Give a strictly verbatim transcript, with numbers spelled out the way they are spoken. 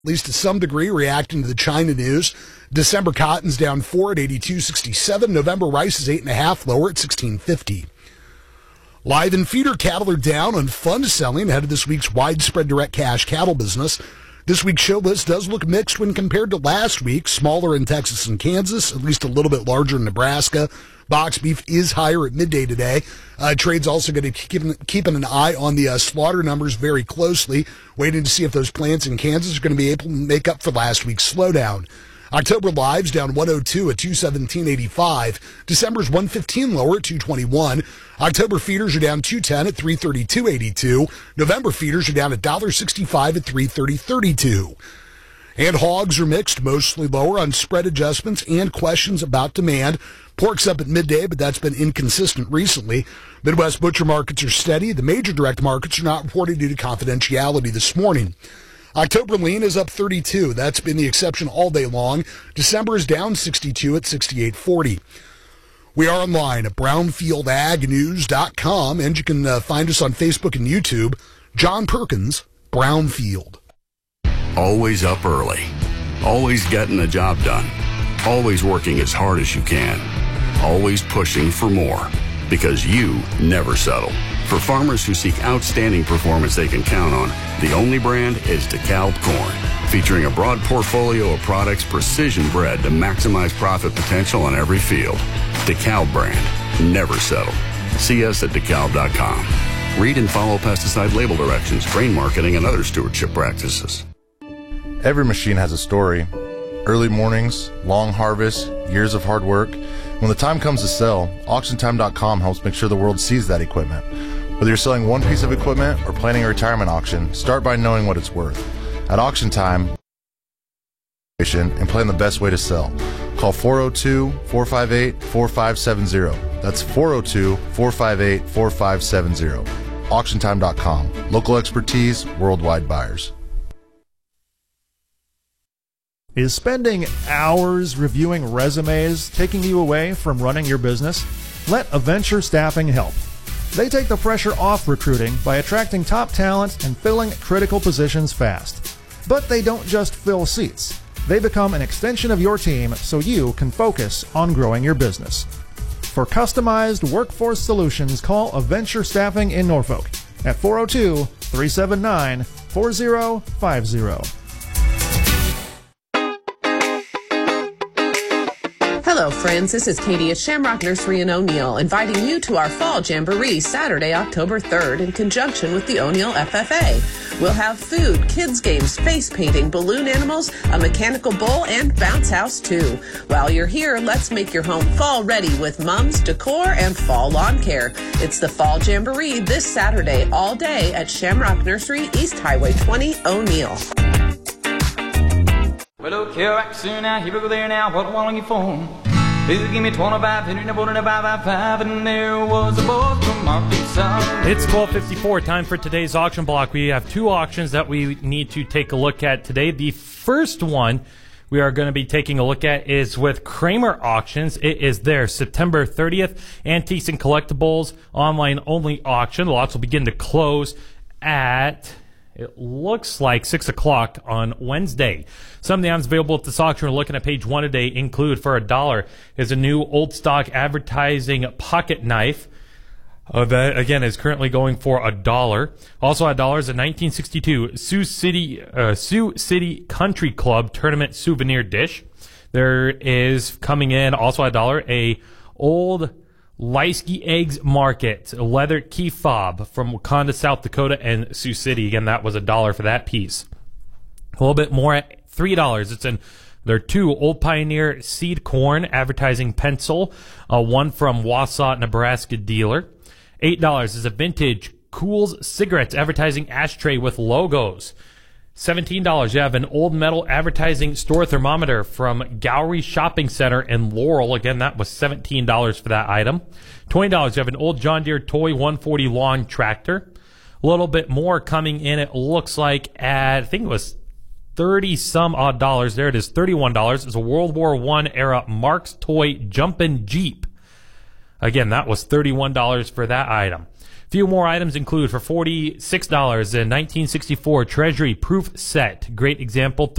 least to some degree, reacting to the China news. December cotton's down four at eighty-two sixty-seven. November rice is eight and a half, lower at sixteen fifty. Live and feeder cattle are down on fund selling ahead of this week's widespread direct cash cattle business. This week's show list does look mixed when compared to last week. Smaller in Texas and Kansas, at least a little bit larger in Nebraska. Box beef is higher at midday today. Uh, trade's also going to keep keeping an eye on the uh, slaughter numbers very closely, waiting to see if those plants in Kansas are going to be able to make up for last week's slowdown. October lives down one oh two at two seventeen eighty-five. December's one fifteen lower at two twenty-one. October feeders are down two ten at three thirty-two eighty-two. November feeders are down one sixty-five at three thirty thirty-two. And hogs are mixed, mostly lower on spread adjustments and questions about demand. Pork's up at midday, but that's been inconsistent recently. Midwest butcher markets are steady. The major direct markets are not reported due to confidentiality this morning. October lean is up thirty-two. That's been the exception all day long. December is down sixty-two at sixty-eight forty. We are online at brownfield ag news dot com, and you can uh, find us on Facebook and YouTube. John Perkins, Brownfield. Always up early. Always getting the job done. Always working as hard as you can. Always pushing for more. Because you never settle. For farmers who seek outstanding performance they can count on, the only brand is DeKalb Corn. Featuring a broad portfolio of products precision bred to maximize profit potential on every field. DeKalb brand. Never settle. See us at dekalb dot com. Read and follow pesticide label directions, grain marketing, and other stewardship practices. Every machine has a story. Early mornings, long harvests, years of hard work. When the time comes to sell, auction time dot com helps make sure the world sees that equipment. Whether you're selling one piece of equipment or planning a retirement auction, start by knowing what it's worth. At Auction Time, and plan the best way to sell. Call four oh two, four five eight, four five seven zero. That's four oh two, four five eight, four five seven zero. auction time dot com. Local expertise, worldwide buyers. Is spending hours reviewing resumes taking you away from running your business? Let Aventure Staffing help. They take the pressure off recruiting by attracting top talent and filling critical positions fast. But they don't just fill seats. They become an extension of your team so you can focus on growing your business. For customized workforce solutions, call Aventure Staffing in Norfolk at four oh two, three seven nine, four oh five oh. Hello, friends. This is Katie at Shamrock Nursery in O'Neill, inviting you to our Fall Jamboree Saturday, October third, in conjunction with the O'Neill F F A. We'll have food, kids' games, face painting, balloon animals, a mechanical bull, and bounce house, too. While you're here, let's make your home fall ready with mums, decor, and fall lawn care. It's the Fall Jamboree this Saturday, all day at Shamrock Nursery, East Highway twenty, O'Neill. Well, okay, right soon now, here we go there now, what one on your phone? Please give me twenty-five, twenty-five, five, and there was a boy from Arkansas. It's twelve fifty-four, time for today's auction block. We have two auctions that we need to take a look at today. The first one we are going to be taking a look at is with Kramer Auctions. It is their September thirtieth Antiques and Collectibles online-only auction. The lots will begin to close at... It looks like six o'clock on Wednesday. Some of the items available at this auction, we're looking at page one today, include for a dollar is a new old stock advertising pocket knife. Uh, that, again, is currently going for a dollar. Also a dollar is a nineteen sixty-two Sioux City, uh, Sioux City Country Club tournament souvenir dish. There is coming in also a dollar, a old Leisky Eggs Market, a leather key fob from Wakanda, South Dakota, and Sioux City. Again, that was a dollar for that piece. A little bit more at three dollars. It's in there are two Old Pioneer seed corn advertising pencil, uh, one from Wausau, Nebraska dealer. eight dollars is a vintage Cools cigarettes advertising ashtray with logos. seventeen dollars, you have an old metal advertising store thermometer from Gowrie Shopping Center in Laurel. Again, that was seventeen dollars for that item. twenty dollars, you have an old John Deere Toy one forty lawn tractor. A little bit more coming in, it looks like at, I think it was thirty some odd dollars. There it is, thirty-one dollars. It's a World War One era Mark's Toy Jumpin' Jeep. Again, that was thirty-one dollars for that item. Few more items include for forty-six dollars a nineteen sixty-four Treasury proof set. Great example.